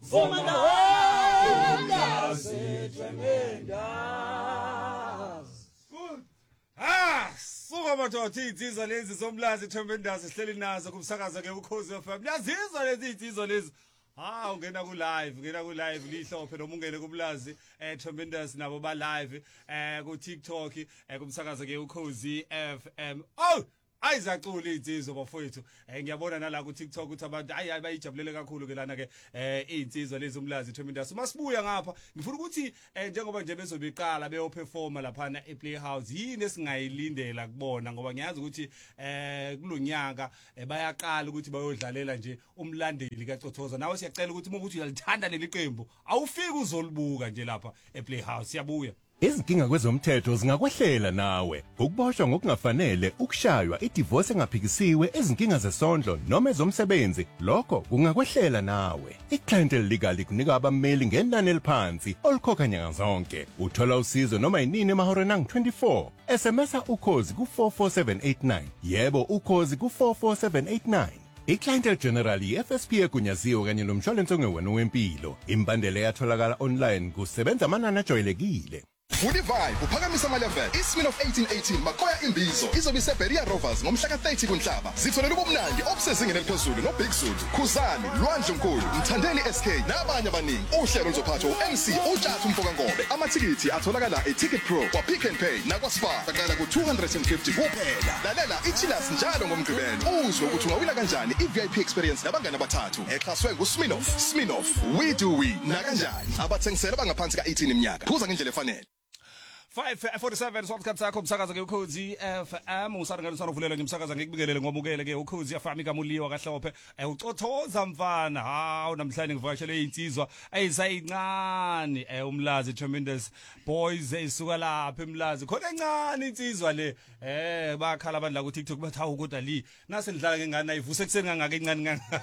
Somandawonga tremendous. Good. Suka madoda insizwa lezi zomlazi tremendous sihleli nazo kumsakaza ke ukhozi FM. Yazizwa lezi insizwa lezi. Ungena ku live lihlophe noma ungene kumlazi tremendous nabo ba live ku TikTok kumsakaza ke ukhozi FM. Ayizacula insizwa bafowethu ngiyabona nala ku TikTok ukuthi abantu bayijabulele kakhulu ke lana ke insizwa lezi umlazi tremendous. Masibuya ngapha ngifuna ukuthi njengoba nje bezobiqala beyo performa lapha ePlayhouse yini esingayilindela kubona ngoba ngiyazi ukuthi kulonyaka bayaqala ukuthi bayodlalela nje umlandeli kaCothoza. Nawe siyacela ukuthi ukuthi uyalithanda leli qembu awufiki uzolibuka nje lapha ePlayhouse. Siyabuya. Izinkinga kwezomthetho zingakwehlela nawe. Ukuboshwa ngokungafanele, ukushaywa, idivorce engaphikisiwe, izinkinga zesondlo noma ezomsebenzi, lokho kungakwehlela nawe. iClientele Legal kunika abameli ngenani eliphansi olikhokha nyanga zonke. Uthola usizo noma yinini emahoreni angu-24. SMSa ukhozi ku44789. Yebo, ukhozi ku44789. iClientele General FSP egunyaziwe kanye nomshwalense ongewena wempilo. Imbandela yatholakala online kusebenza amanani ajwayelekile. Woody Vibe uphakamisa ama-level. iSmirnoff 1818 Makoya Imbizo izobe iseBeria Rovers ngomhla ka-30 kuNhlaba. Zitholela ubumnandi obusezingeni eliphezulu noBig Suit, Khuzani, Lwandle Nkulu, Mthandeni SK nabanye abaningi. Uhlelo luzophathwa uMC uJathu Mfokankombe. Amathikithi atholakala eTicket Pro kwaPick n Pay nakwaSpar aqala ku250 kuphela. Lalela iChillers njalo ngoMgqibelo uzwe ukuthi ungawina kanjani iVIP experience nabangani abathathu exhaswe nguSmirnoff. Smirnoff, we do we nakanjani. Abathengisela bangaphansi ka-18 iminyaka. Phuza ngendlela efanele. 547 swasikhathi sakho umsakaza ke ukhozi FM usarangana usavulela ngimsakaza ngikubingelele ngomukele ke ukhozi yafami kamuliwa kahlophe uCothoza mfana namhlanje ngivakashele insizwa eyisayincane umlazi tremendous boys esuka lapha emlazi khona encane insizwa le bakhala abantu la ku TikTok bathi hawu kodwa li nase nidlala ngengane ayivuse kuseni ngangaka encane nganga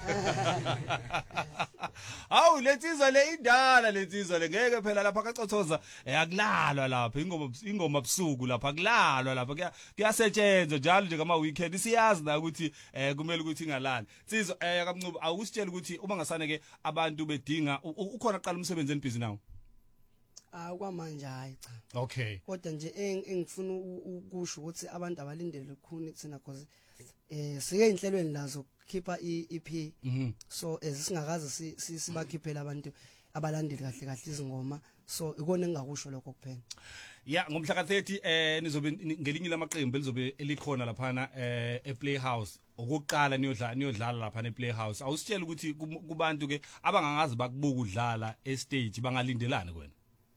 hawu lensizwa le indala lensizwa le ngeke phela lapha kaCothoza akulalwa lapha ingoma busuku lapha kulalwa lapha kuyasetshenzwa njalo nje kama weekend siyazi na ukuthi kumele ukuthi ingalali insizwa yakamncube awusitshela ukuthi uma ngasane ke abantu bedinga ukhona qala umsebenzi enibhizi nawo kwamanje hayi cha okay kodwa nje engifuna ukusho ukuthi abantu abalindele ukukhona kuthina cause sike inhlelweni lazo khipha iEP so singakaze sibakhiphela abantu abalandeli kahle izingoma so ikona engakusho lokho kuphela ngomhla ka30 nizobe ngelinye lamaqembu elizobe elikhona lapha ePlayhouse okuqala niyodlala lapha ePlayhouse awusitshela ukuthi kubantu ke abangangazi bakubuka udlala estage bangalindelana kwena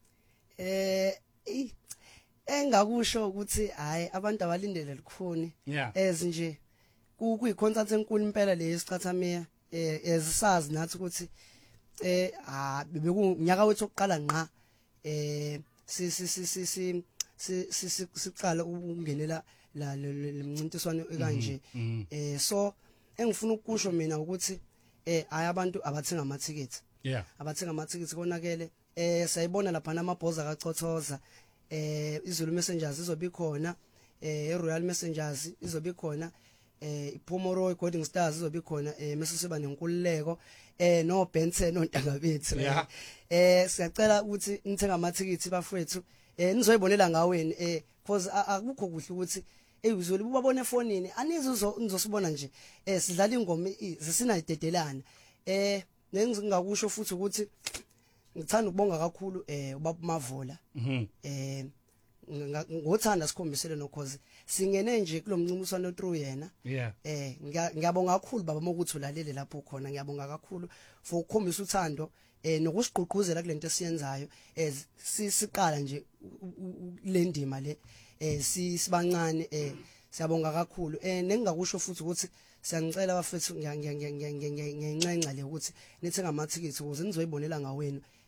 engakusho ukuthi hayi abantu abalindele likhuni nje kuyiconcert enkulu impela le yesichathamia ezisazi nathi ukuthi bekunyaka wethu oqala ngqa siqala ukungenela la lemncintiswano ekanje so engifuna ukusho mina ukuthi hayi abantu abathenga amathikithi abathenga amathikithi konakele sayibona lapha namabhoza kaCothoza iZulu Messengers izobikhona eRoyal Messengers izobikhona iPomoroy Golden Stars izobikhona mase siba nenkululeko no Benson ontanga bethu siyacela ukuthi nithenga amathikithi bafowethu nizoyibonela ngaweni because akukho kuhle ukuthi uzoli ubabone efonini nizosibona nje sidlala ingoma sesinayidedelana nengingakusho futhi ukuthi ngithanda ukubonga kakhulu ubaba Mavola ngothanda sikhombisele nokhozi singene nje kulomncintiswano through yena ngiyabonga kakhulu baba mokuthi ulalele lapho khona ngiyabonga kakhulu for ukukhombisa uthando nokusigqugquzela kulento esiyenzayo siqala nje le ndima le sibancane siyabonga kakhulu nengingakusho futhi ukuthi siyangicela bafethu ngiyancenca le ukuthi nithenga amathikithi ukuze nizoyibonela ngawenu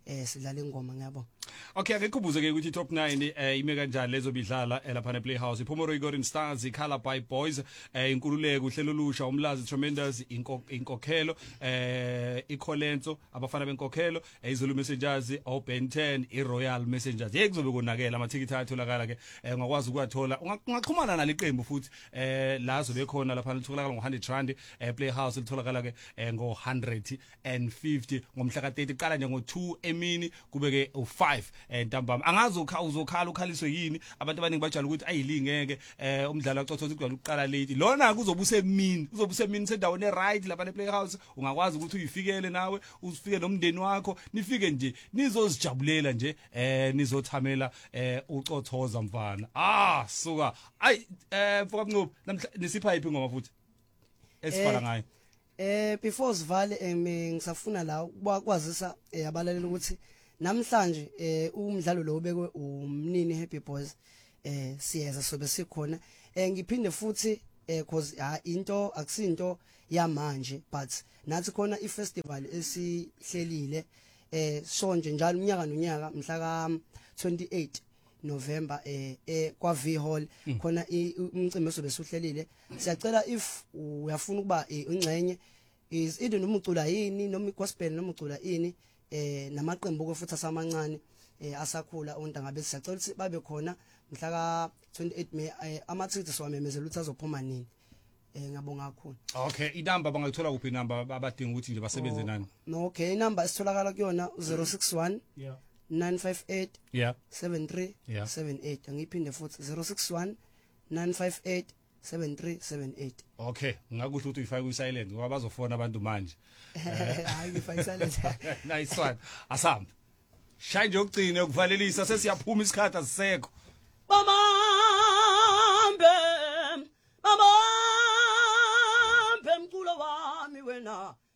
sidlala ingoma ngiyabona. Okay, ngikhubuze ke ukuthi top 9 ime kanjani lezo bidlala lapha ne Playhouse. Iphomoro Golden Stars, iKhala by Boys, inkululeko uhlelo lusha umlazi tremendous inkokhelo, iKholenso abafana benkokhelo, iZulu Messengers, oBen 10, iRoyal Messengers. Kuzobe konakela amathikithi atholakala ke ungakwazi ukuthola. Ungaxhumana naliqembu futhi lazo bekhona lapha litholakala ngo100 rand, Playhouse litholakala ke ngo150 ngomhla ka30 iqala nje ngo2 emini kube ke u5 ntambama. Angazi uzokhala ukhaliswe yini abantu abaningi bajala ukuthi ayilingeke umdlalo wacothoza ukugcwala uqala late. Lona kuzoba usemini sendaweni eright lapha ne Playhouse. Ungakwazi ukuthi uyifikele nawe usifike nomndeni wakho nifike nje nizozijabulela nje nizothamela ucothoza mfana. Suka ay mfoka Mncube nisipha iphi ngoma futhi esifala ngayo. Before sivale ngisafuna la kwazisa abalaleli ukuthi namhlanje umdlalo lo ubekwe umnini Happy Boys siyeza sobe sikhona ngiphinde futhi cause into akusinto yamanje but nathi khona ifestival esihlelile sonje njalo unyaka nonyaka mhla ka 28 November kwa V Hall khona umcimbi osobe suhlelile. Siyacela if uyafuna ukuba ingcenye is either noma ucula yini noma gospel noma ucula ini namaqembu ke futhi asamancane asakhula onta ngabe siyacela ukuthi babe khona mhla ka 28 May amathikithi siwamemezela ukuthi azophuma nini. Ngiyabonga kakhulu. Okay, inamba bangayithola kuphi inamba abadinga ukuthi nje basebenze nani? No, okay, inamba isitholakala kuyona 061 958 7378 angiphinde futhi 061 958 7378. Okay, ngakuhle ukuthi uyifake ku silent ngoba bazofona abantu manje. Hayi ngifake silent. Nice one. Asam. Shaya nje ukugcina ukuvalelisa sesiyaphuma isikhathi asisekho. Mamambe mculo wami wena